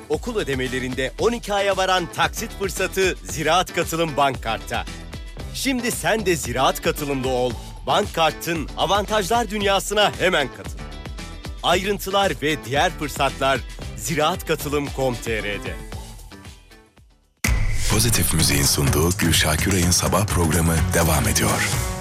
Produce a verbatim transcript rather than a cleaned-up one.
okul ödemelerinde on iki aya varan taksit fırsatı Ziraat Katılım Bank Kart'ta. Şimdi sen de Ziraat Katılımlı ol. Bank Kart'ın avantajlar dünyasına hemen katıl. Ayrıntılar ve diğer fırsatlar ziraatkatılım nokta com nokta tr'de. Pozitif Müziğin sunduğu Gülşah Güray'ın sabah programı devam ediyor.